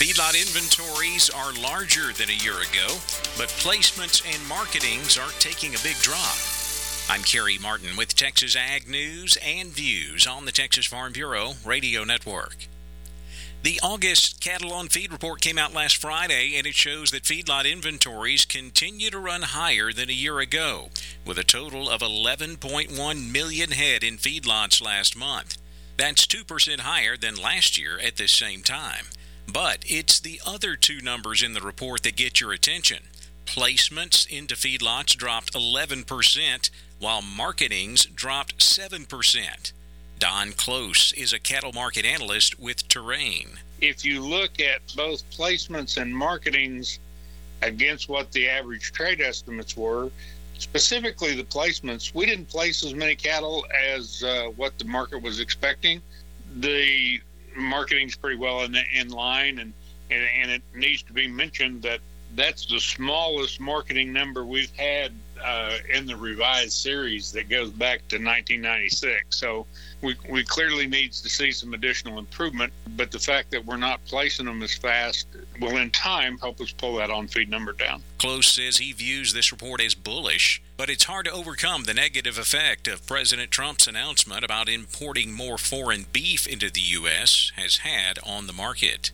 Feedlot inventories are larger than a year ago, but placements and marketings are taking a big drop. I'm Kerry Martin with Texas Ag News and Views on the Texas Farm Bureau Radio Network. The August Cattle on Feed report came out last Friday, and it shows that feedlot inventories continue to run higher than a year ago, with a total of 11.1 million head in feedlots last month. That's 2% higher than last year at this same time. But it's the other two numbers in the report that get your attention. Placements into feedlots dropped 11%, while marketings dropped 7%. Don Close is a cattle market analyst with Terrain. If you look at both placements and marketings against what the average trade estimates were, specifically the placements, we didn't place as many cattle as what the market was expecting. The marketing's pretty well in line, and it needs to be mentioned that that's the smallest marketing number we've had in the revised series that goes back to 1996. So we clearly need to see some additional improvement, but the fact that we're not placing them as fast will in time help us pull that on-feed number down. Close says he views this report as bullish, but it's hard to overcome the negative effect of President Trump's announcement about importing more foreign beef into the U.S. has had on the market.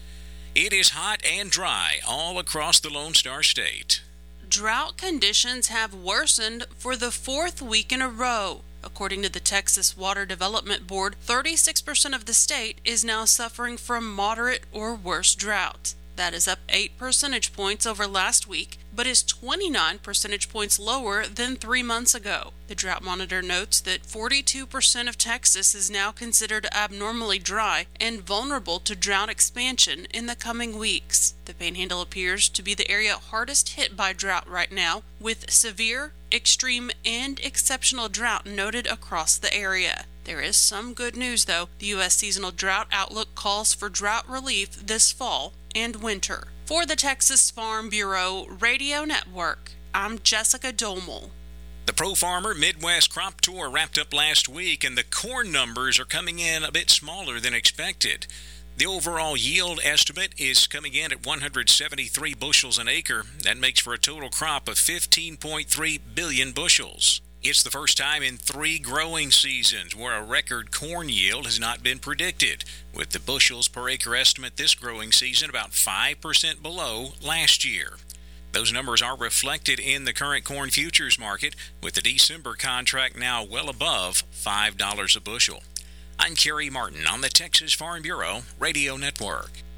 It is hot and dry all across the Lone Star State. Drought conditions have worsened for the fourth week in a row. According to the Texas Water Development Board, 36% of the state is now suffering from moderate or worse drought. That is up 8 percentage points over last week, but is 29 percentage points lower than 3 months ago. The Drought Monitor notes that 42% of Texas is now considered abnormally dry and vulnerable to drought expansion in the coming weeks. The Panhandle appears to be the area hardest hit by drought right now, with severe, extreme, and exceptional drought noted across the area. There is some good news, though. The U.S. Seasonal Drought Outlook calls for drought relief this fall and winter. For the Texas Farm Bureau Radio Network, I'm Jessica Domel. The Pro Farmer Midwest Crop Tour wrapped up last week, and the corn numbers are coming in a bit smaller than expected. The overall yield estimate is coming in at 173 bushels an acre. That makes for a total crop of 15.3 billion bushels. It's the first time in 3 growing seasons where a record corn yield has not been predicted, with the bushels per acre estimate this growing season about 5% below last year. Those numbers are reflected in the current corn futures market, with the December contract now well above $5 a bushel. I'm Kerry Martin on the Texas Farm Bureau Radio Network.